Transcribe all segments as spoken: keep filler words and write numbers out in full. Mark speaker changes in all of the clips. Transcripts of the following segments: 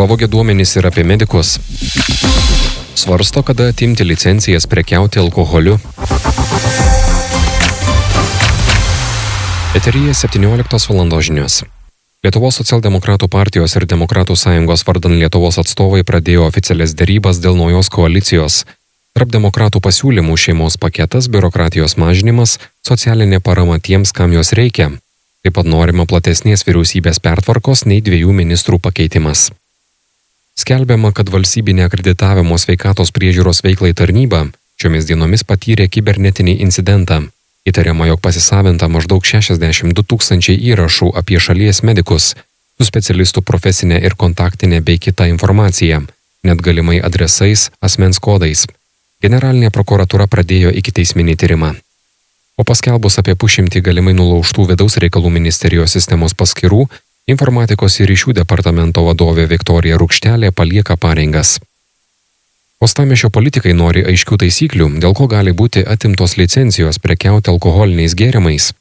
Speaker 1: Pavogė duomenys ir apie medikus. Svarsto, kada atimti licencijas prekiauti alkoholiu. Eteryje septynioliktos valandos žinios. Lietuvos socialdemokratų partijos ir Demokratų sąjungos vardan Lietuvos atstovai pradėjo oficialias derybas dėl naujos koalicijos. Tarp demokratų pasiūlymų šeimos paketas, biurokratijos mažinimas, socialinė parama tiems, kam jos reikia. Taip pat norima platesnės vyriausybės pertvarkos nei dviejų ministrų pakeitimas. Skelbiama, kad valstybinė akreditavimo sveikatos priežiūros veiklai tarnyba šiomis dienomis patyrė kibernetinį incidentą. Įtariama, jog pasisavinta maždaug šešiasdešimt du tūkstančiai įrašų apie šalies medikus, su specialistų profesinė ir kontaktinė bei kita informacija, net galimai adresais, asmens kodais. Generalinė prokuratūra pradėjo ikiteisminį tyrimą. O paskelbus apie pusšimtį galimai nulaužtų vidaus reikalų ministerijos sistemos paskyrų, informatikos ir ryšių departamento vadovė Viktorija Rukštelė palieka pareigas. Uostamiesčio politikai nori aiškių taisyklių, dėl ko gali būti atimtos licencijos prekiauti alkoholiniais gėrimais.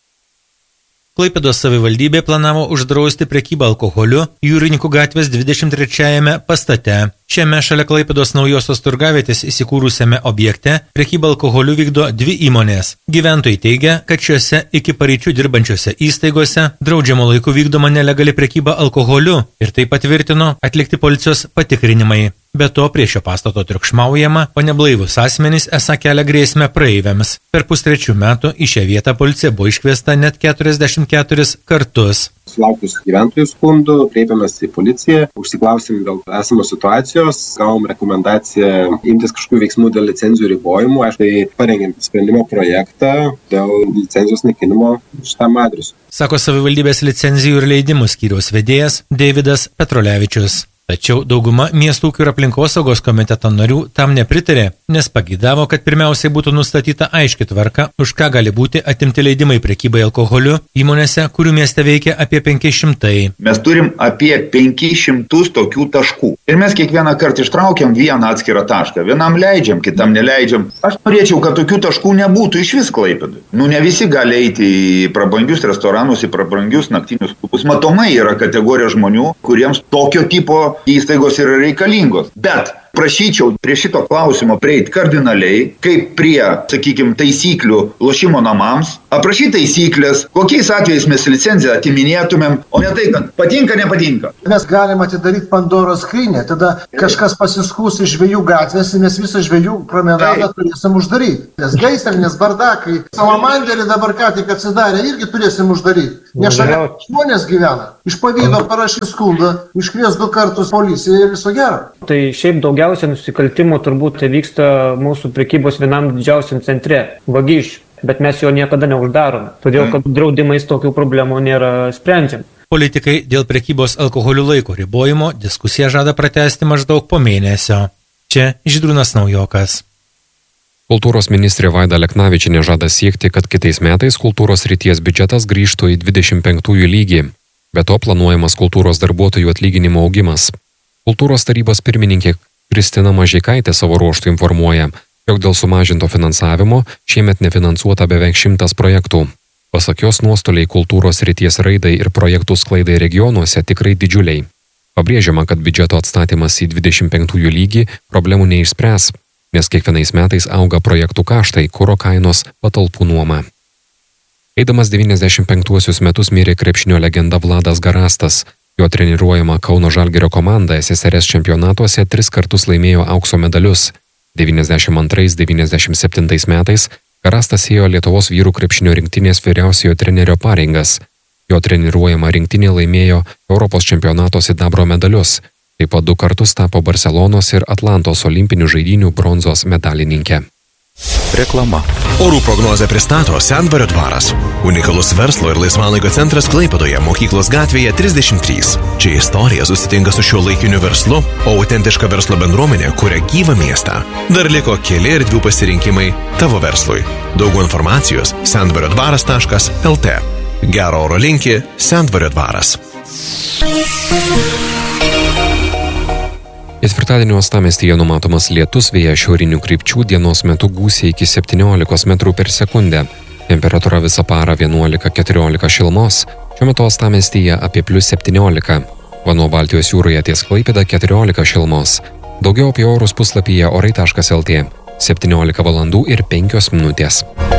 Speaker 2: Klaipėdos savivaldybė planavo uždrausti prekybą alkoholiu Jūrininkų gatvės dvidešimt trečiajame pastate. Šiame šalia Klaipėdos naujosios turgavietės įsikūrusiame objekte prekybą alkoholiu vykdo dvi įmonės. Gyventojai teigia, kad šiuose iki paryčių dirbančiose įstaigose draudžiamo laiku vykdoma nelegali prekyba alkoholiu ir tai patvirtino atlikti policijos patikrinimai. Be to, prie šio pastato triukšmaujama, o neblaivus asmenys esą kelia grėsmę praeiviams. Per pustrečių metų į šią vietą policija buvo iškviesta net keturiasdešimt keturis kartus.
Speaker 3: Sulaukus gyventojų skundų, kreipėmės į policiją, užsiklausėm dėl esamos situacijos, gavom rekomendaciją imtis kažkokių veiksmų dėl licencijų ribojimų. Aš tai parengėm sprendimo projektą dėl licencijos naikinimo šitam adresu.
Speaker 2: Sako savivaldybės licenzijų ir leidimų skyriaus vedėjas Deividas Petrolevičius. Tačiau dauguma miestų ūkio ir aplinkosaugos komiteto narių tam nepritarė, nes pageidavo, kad pirmiausiai būtų nustatyta aiški tvarka, už ką gali būti atimti leidimai prekybai alkoholiu įmonėse, kurių mieste veikia apie penki šimtai.
Speaker 4: Mes turim apie penkis šimtus tokių taškų. Ir mes kiekvieną kartą ištraukiam vieną atskirą tašką. Vienam leidžiam, kitam neleidžiam. Aš norėčiau, kad tokių taškų nebūtų iš vis Klaipėdoj. Nu, ne visi gali eiti į prabangius restoranus, į prabangius naktinius klubus. Matomai yra kategorija žmonių, kuriems tokio tipo įstaigos yra reikalingos. Bet prašyčiau prie šito klausimo prieiti kardinaliai, kaip prie, sakykime, taisyklių lošimo namams, aprašyti taisyklės, kokiais atvejais mes licenciją atiminėtumėm, o ne tai, kad patinka, nepatinka.
Speaker 5: Mes galim atidaryti Pandoros skrynią, tada kažkas pasiskūs iš žvejų gatvės, nes visą žvejų promenadą turėsim uždaryti. Nes gaisrinės bardakai, Salamanderį dabar ką tik atsidarė, irgi turėsim uždaryti. Nes šalia žmonės gyvena. Iš pavydo parašys skundą, iškvies du kartus policiją ir viso gero.
Speaker 6: Tai šiaip daugiausia nusikaltimų turbūt vyksta mūsų prekybos vienam didžiausiam centre – Vagišių. Bet mes jo niekada neuždarome, todėl kad draudimais tokių problemų nėra sprendžiam.
Speaker 2: Politikai dėl prekybos alkoholiu laiko ribojimo diskusiją žada pratęsti maždaug po mėnesio. Čia Žydrūnas Naujokas.
Speaker 1: Kultūros ministrė Vaida Leknavičienė žada siekti, kad kitais metais kultūros srities biudžetas grįžtų į dvidešimt penktųjų lygį. Be to planuojamas kultūros darbuotojų atlyginimo augimas. Kultūros tarybos pirmininkė Kristina Mažeikaitė savo ruožtu informuoja, jog dėl sumažinto finansavimo šiemet nefinansuota beveik šimtas projektų. Pasak jos, nuostoliai kultūros srities raidai ir projektų sklaidai regionuose tikrai didžiuliai. Pabrėžiama, kad biudžeto atstatymas į dvidešimt penktųjų lygį problemų neišspręs, nes kiekvienais metais auga projektų kaštai, kuro kainos, patalpų nuoma. Eidamas devyniasdešimt penktuosius metus mirė krepšinio legenda Vladas Garastas. Jo treniruojama Kauno Žalgirio komanda S S R S čempionatuose tris kartus laimėjo aukso medalius. devyniasdešimt antrais - devyniasdešimt septintais metais Garastas ėjo Lietuvos vyrų krepšinio rinktinės vyriausiojo trenerio pareigas. Jo treniruojama rinktinė laimėjo Europos čempionato sidabro medalius. Taip pat du kartus tapo Barselonos ir Atlantos olimpinių žaidynių bronzos medalininkė.
Speaker 7: Reklama. Orų prognozę pristato Sendvario dvaras. Unikalus verslo ir laisvalaikio centras Klaipėdoje, Mokyklos gatvėje trisdešimt trys. Čia istorija susitinka su šiuolaikiniu verslu, o autentiška verslo bendruomenė kuria gyvą miestą. Dar liko keli erdvių pasirinkimai tavo verslui. Daugiau informacijos sendvario dvaras taškas el te. Gero oro linki Sendvario dvaras.
Speaker 1: Ketvirtadienio uostamiestyje numatomas lietus, vėjas šiaurinių krypčių, dienos metu gūsiai iki septyniolikos metrų per sekundę. Temperatūra visą parą vienuolika keturiolika šilumos, šiuo metu uostamiestyje apie plius septyniolika. Vanduo Baltijos jūroje ties Klaipėda keturiolika šilumos. Daugiau apie orus puslapyje orai taškas lt. septyniolika valandų ir penkios minutės.